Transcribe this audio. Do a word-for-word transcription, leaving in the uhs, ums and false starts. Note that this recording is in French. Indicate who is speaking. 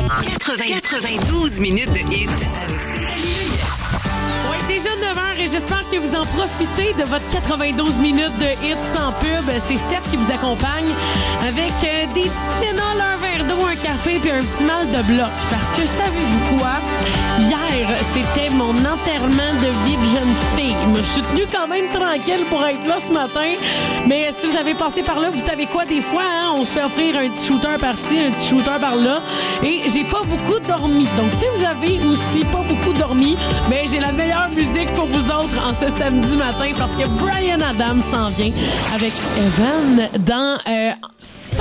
Speaker 1: quatre-vingt-douze minutes de hits avec Stéphanie.
Speaker 2: Ouais, déjà neuf heures et j'espère que vous en profitez de votre quatre-vingt-douze minutes de hits sans pub. C'est Steph qui vous accompagne avec euh, des petits pénols, un verre d'eau, un café puis un petit mal de bloc. Parce que savez-vous quoi? Hier, c'était mon enterrement de vie de jeune fille. Je me suis tenue quand même tranquille pour être là ce matin. Mais si vous avez passé par là, vous savez quoi? Des fois, hein, on se fait offrir un petit shooter par-ci, un petit shooter par-là. Et j'ai pas beaucoup dormi. Donc, si vous avez aussi pas beaucoup dormi, ben j'ai la meilleure musique pour vous autres en ce samedi matin parce que Bryan Adams s'en vient avec Evan dans... Euh,